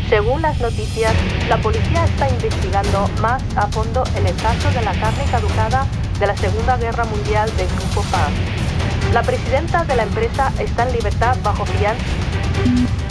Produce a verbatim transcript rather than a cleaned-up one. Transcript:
Según las noticias, la policía está investigando más a fondo el caso de la carne caducada de la Segunda Guerra Mundial del Grupo P A M. La presidenta de la empresa está en libertad bajo fianza.